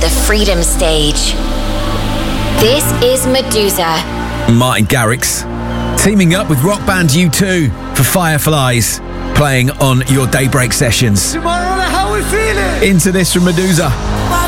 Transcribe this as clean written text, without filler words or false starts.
the Freedom Stage. This is Medusa. Martin Garrix teaming up with rock band U2 for Fireflies, playing on your Daybreak sessions. Tomorrow, how we feeling? Into this from Medusa.